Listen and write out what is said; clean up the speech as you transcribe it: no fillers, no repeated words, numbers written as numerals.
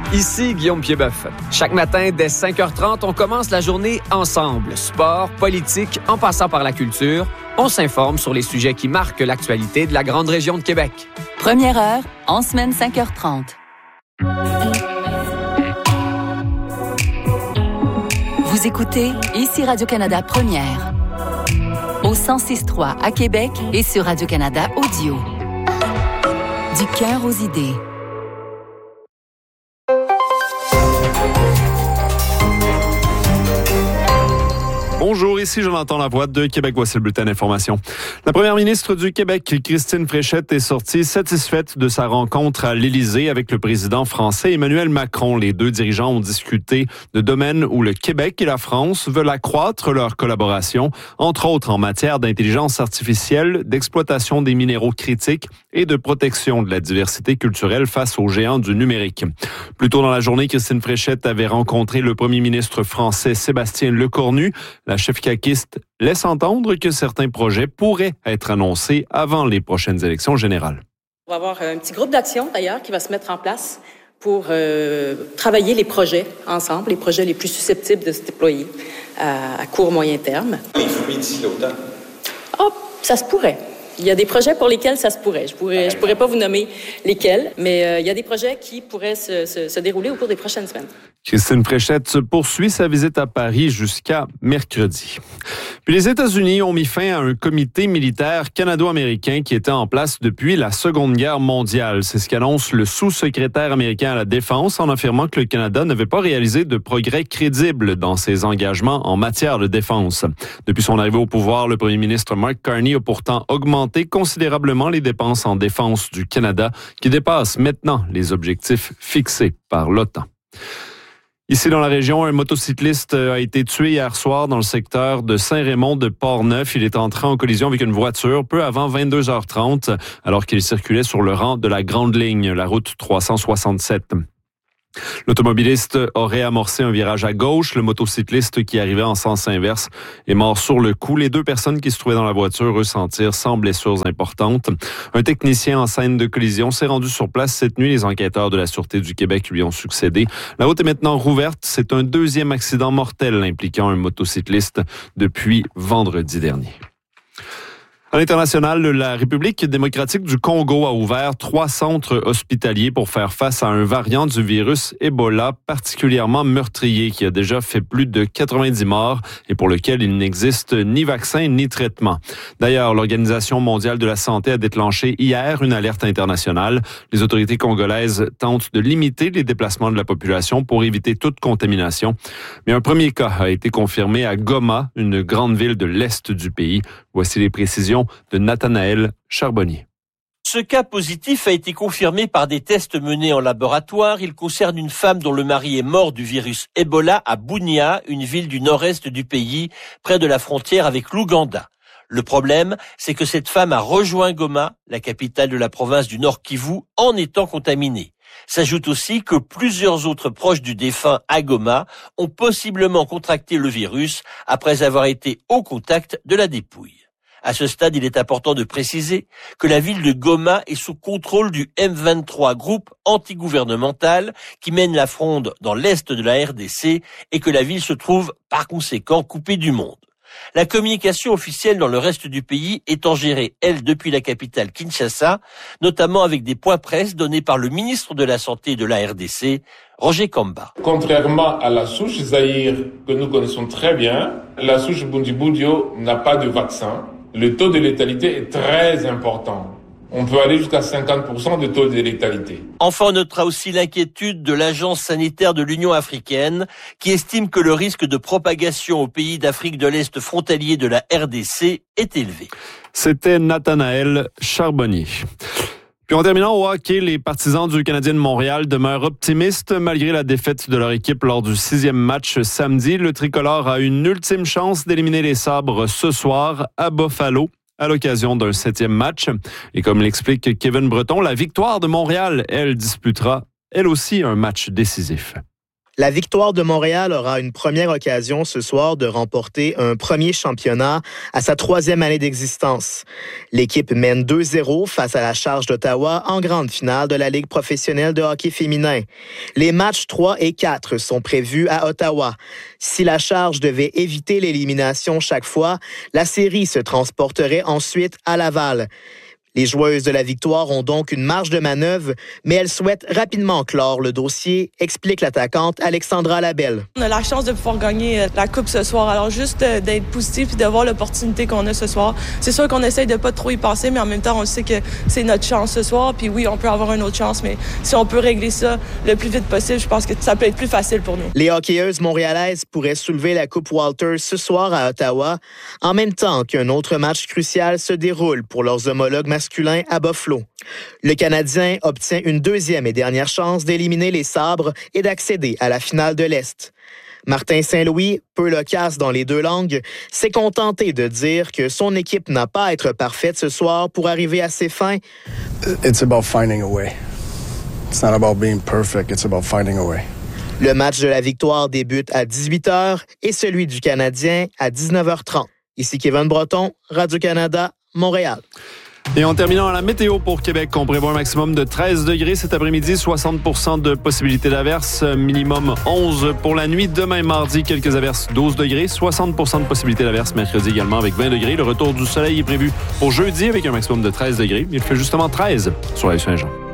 Ici Guillaume Piedboeuf. Chaque matin, dès 5h30, on commence la journée ensemble. Sport, politique, en passant par la culture, on s'informe sur les sujets qui marquent l'actualité de la grande région de Québec. Première heure, en semaine 5h30. Vous écoutez ici Radio-Canada Première. Au 106.3 à Québec et sur Radio-Canada Audio. Du cœur aux idées. Bonjour, ici Jonathan Lavoie de Québec. Voici le bulletin d'information. La première ministre du Québec, Christine Fréchette, est sortie satisfaite de sa rencontre à l'Élysée avec le président français Emmanuel Macron. Les deux dirigeants ont discuté de domaines où le Québec et la France veulent accroître leur collaboration, entre autres en matière d'intelligence artificielle, d'exploitation des minéraux critiques et de protection de la diversité culturelle face aux géants du numérique. Plus tôt dans la journée, Christine Fréchette avait rencontré le premier ministre français Sébastien Lecornu. La chef caquiste laisse entendre que certains projets pourraient être annoncés avant les prochaines élections générales. On va avoir un petit groupe d'action, d'ailleurs, qui va se mettre en place pour travailler les projets ensemble, les projets les plus susceptibles de se déployer à court, moyen terme. Les fruits d'ici l'automne? Oh, ça se pourrait. Il y a des projets pour lesquels ça se pourrait. Je pourrais pas vous nommer lesquels, mais il y a des projets qui pourraient se dérouler au cours des prochaines semaines. Christine Fréchette poursuit sa visite à Paris jusqu'à mercredi. Puis les États-Unis ont mis fin à un comité militaire canado-américain qui était en place depuis la Seconde Guerre mondiale. C'est ce qu'annonce le sous-secrétaire américain à la Défense en affirmant que le Canada n'avait pas réalisé de progrès crédibles dans ses engagements en matière de défense. Depuis son arrivée au pouvoir, le premier ministre Mark Carney a pourtant augmenté considérablement les dépenses en défense du Canada qui dépassent maintenant les objectifs fixés par l'OTAN. Ici, dans la région, un motocycliste a été tué hier soir dans le secteur de Saint-Raymond de Portneuf. Il est entré en collision avec une voiture peu avant 22h30 alors qu'il circulait sur le rang de la Grande Ligne, la route 367. L'automobiliste aurait amorcé un virage à gauche. Le motocycliste qui arrivait en sens inverse est mort sur le coup. Les deux personnes qui se trouvaient dans la voiture, eux, s'en tirent sans blessures importantes. Un technicien en scène de collision s'est rendu sur place cette nuit. Les enquêteurs de la Sûreté du Québec lui ont succédé. La route est maintenant rouverte. C'est un deuxième accident mortel impliquant un motocycliste depuis vendredi dernier. À l'international, la République démocratique du Congo a ouvert 3 centres hospitaliers pour faire face à un variant du virus Ebola particulièrement meurtrier qui a déjà fait plus de 90 morts et pour lequel il n'existe ni vaccin ni traitement. D'ailleurs, l'Organisation mondiale de la santé a déclenché hier une alerte internationale. Les autorités congolaises tentent de limiter les déplacements de la population pour éviter toute contamination. Mais un premier cas a été confirmé à Goma, une grande ville de l'est du pays. Voici les précisions de Nathanaël Charbonnier. Ce cas positif a été confirmé par des tests menés en laboratoire. Il concerne une femme dont le mari est mort du virus Ebola à Bunia, une ville du nord-est du pays, près de la frontière avec l'Ouganda. Le problème, c'est que cette femme a rejoint Goma, la capitale de la province du Nord Kivu, en étant contaminée. S'ajoute aussi que plusieurs autres proches du défunt à Goma ont possiblement contracté le virus après avoir été au contact de la dépouille. À ce stade, il est important de préciser que la ville de Goma est sous contrôle du M23, groupe antigouvernemental qui mène la fronde dans l'est de la RDC et que la ville se trouve par conséquent coupée du monde. La communication officielle dans le reste du pays étant gérée, elle, depuis la capitale Kinshasa, notamment avec des points presse donnés par le ministre de la Santé de la RDC, Roger Kamba. Contrairement à la souche Zaïre que nous connaissons très bien, la souche Bundibugyo n'a pas de vaccin. Le taux de létalité est très important. On peut aller jusqu'à 50% de taux de létalité. Enfin, on notera aussi l'inquiétude de l'Agence sanitaire de l'Union africaine qui estime que le risque de propagation aux pays d'Afrique de l'Est frontaliers de la RDC est élevé. C'était Nathanaël Charbonnier. Puis en terminant au hockey, les partisans du Canadien de Montréal demeurent optimistes malgré la défaite de leur équipe lors du 6e match samedi. Le tricolore a une ultime chance d'éliminer les Sabres ce soir à Buffalo à l'occasion d'un 7e match. Et comme l'explique Kevin Breton, la victoire de Montréal, elle disputera elle aussi un match décisif. La Victoire de Montréal aura une première occasion ce soir de remporter un premier championnat à sa 3e année d'existence. L'équipe mène 2-0 face à la Charge d'Ottawa en grande finale de la Ligue professionnelle de hockey féminin. Les matchs 3 et 4 sont prévus à Ottawa. Si la Charge devait éviter l'élimination chaque fois, la série se transporterait ensuite à Laval. Les joueuses de la Victoire ont donc une marge de manœuvre, mais elles souhaitent rapidement clore le dossier, explique l'attaquante Alexandra Labelle. On a la chance de pouvoir gagner la Coupe ce soir, alors juste d'être positif et de voir l'opportunité qu'on a ce soir. C'est sûr qu'on essaye de pas trop y penser, mais en même temps, on sait que c'est notre chance ce soir, puis oui, on peut avoir une autre chance, mais si on peut régler ça le plus vite possible, je pense que ça peut être plus facile pour nous. Les hockeyeuses montréalaises pourraient soulever la Coupe Walters ce soir à Ottawa, en même temps qu'un autre match crucial se déroule pour leurs homologues masculins à Buffalo. Le Canadien obtient une 2e et dernière chance d'éliminer les Sabres et d'accéder à la finale de l'Est. Martin Saint-Louis, peu loquace dans les deux langues, s'est contenté de dire que son équipe n'a pas à être parfaite ce soir pour arriver à ses fins. It's about finding a way. It's not about being perfect, it's about finding a way. Le match de la Victoire débute à 18h et celui du Canadien à 19h30. Ici Kevin Breton, Radio-Canada, Montréal. Et en terminant à la météo pour Québec, on prévoit un maximum de 13 degrés cet après-midi, 60% de possibilité d'averse, minimum 11 pour la nuit. Demain, mardi, quelques averses, 12 degrés, 60% de possibilité d'averse mercredi également avec 20 degrés. Le retour du soleil est prévu pour jeudi avec un maximum de 13 degrés. Il fait justement 13 sur la Saint-Jean.